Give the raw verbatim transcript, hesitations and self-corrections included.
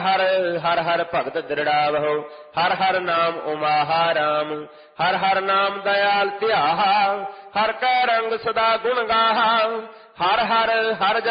हर हर हर भगत दृढ़ावहो। हर हर नाम उमाहा राम। हर हर नाम दयाल त्याहा। हर कै रंग सदा गुण गाहा। हर हर हर